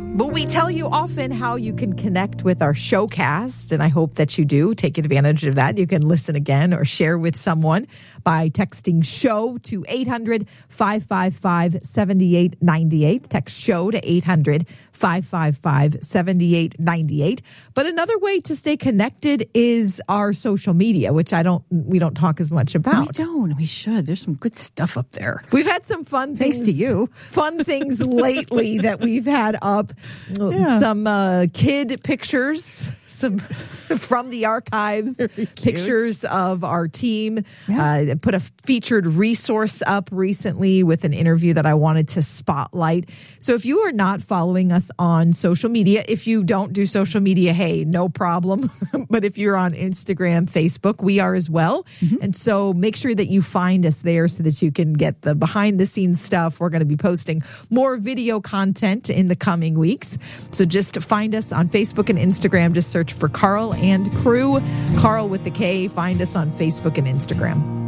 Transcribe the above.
But we tell you often how you can connect with our showcast, and I hope that you do. Take advantage of that. You can listen again or share with someone by texting SHOW to 800-555-7898. Text SHOW to 800-555-7898. But another way to stay connected is our social media, which we don't talk as much about. We don't. We should. There's some good stuff up there. We've had some fun things. Thanks to you. Fun things lately that we've had up. Yeah. Some kid pictures, some from the archives, pictures of our team. Yeah. Put a featured resource up recently with an interview that I wanted to spotlight. So if you are not following us on social media, if you don't do social media, hey, no problem. But if you're on Instagram, Facebook, we are as well. Mm-hmm. And so make sure that you find us there so that you can get the behind the scenes stuff. We're going to be posting more video content in the coming weeks. So just find us on Facebook and Instagram. Just search for Karl and Crew. Karl with the K. Find us on Facebook and Instagram.